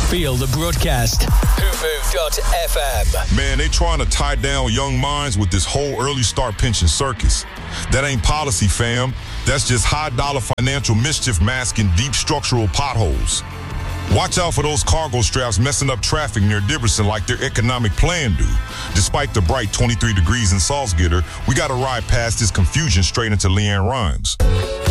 Feel the broadcast. Hoopoo.fm. Man, they trying to tie down young minds with this whole early start pension circus. That ain't policy, fam. That's just high-dollar financial mischief masking deep structural potholes. Watch out for those cargo straps messing up traffic near Dickerson like their economic plan do. Despite the bright 23 degrees in Salzgitter, we gotta ride past this confusion straight into Leanne Rhymes.